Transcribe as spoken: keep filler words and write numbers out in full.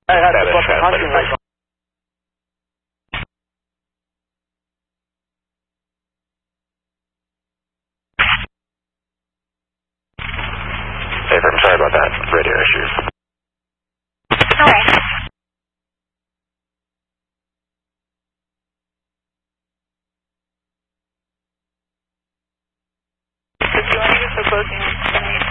I had to put the hunting rifle. I'm sorry about that. Radio issues. Alright. Did you want to use the closing